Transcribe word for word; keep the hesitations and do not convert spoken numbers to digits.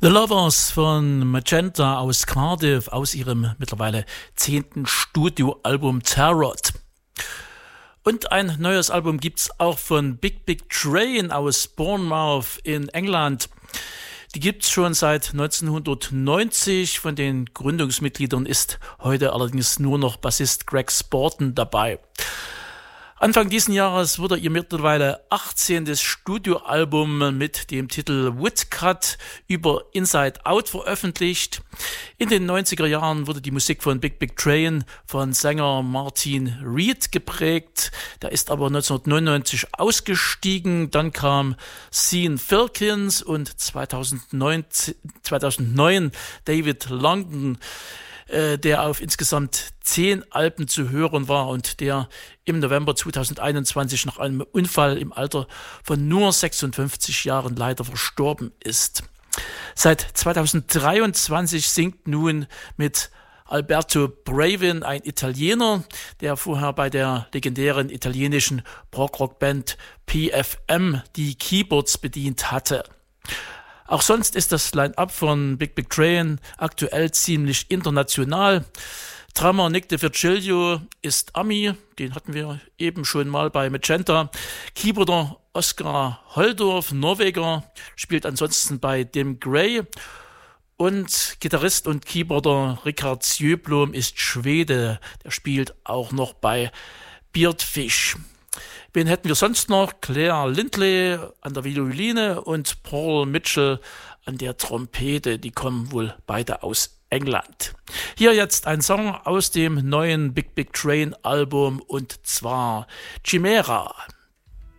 The Lovers von Magenta aus Cardiff, aus ihrem mittlerweile zehnten Studioalbum Tarot. Und ein neues Album gibt's auch von Big Big Train aus Bournemouth in England. Die gibt's schon seit neunzehnhundertneunzig. Von den Gründungsmitgliedern ist heute allerdings nur noch Bassist Greg Sporton dabei. Anfang diesen Jahres wurde ihr mittlerweile achtzehntes Studioalbum mit dem Titel Woodcut über Inside Out veröffentlicht. In den neunziger Jahren wurde die Musik von Big Big Train von Sänger Martin Reed geprägt. Der ist aber neunzehnhundertneunundneunzig ausgestiegen. Dann kam Sean Filkins und zweitausendneun, zweitausendneun David Longdon, der auf insgesamt zehn Alben zu hören war und der im November zweitausendeinundzwanzig nach einem Unfall im Alter von nur sechsundfünfzig Jahren leider verstorben ist. Seit zweitausenddreiundzwanzig singt nun mit Alberto Bravin, ein Italiener, der vorher bei der legendären italienischen Prog-Rock-Band P F M die Keyboards bedient hatte. Auch sonst ist das Line-Up von Big Big Train aktuell ziemlich international. Drummer Nick DeVirgilio ist Ami, den hatten wir eben schon mal bei Magenta. Keyboarder Oskar Holdorf, Norweger, spielt ansonsten bei Dim Gray. Und Gitarrist und Keyboarder Richard Sjöblom ist Schwede, der spielt auch noch bei Beardfish. Wen hätten wir sonst noch? Claire Lindley an der Violine und Paul Mitchell an der Trompete. Die kommen wohl beide aus England. Hier jetzt ein Song aus dem neuen Big Big Train Album und zwar Chimera.